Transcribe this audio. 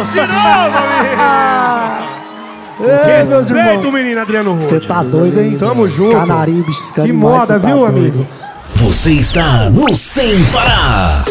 de novo, amigo. Respeita o menino Adriano Rude. Você tá doido, hein? Tamo junto. Canarinho, biscando Que demais, moda, cê tá viu, doido. amigo? Você está no Sem Parar.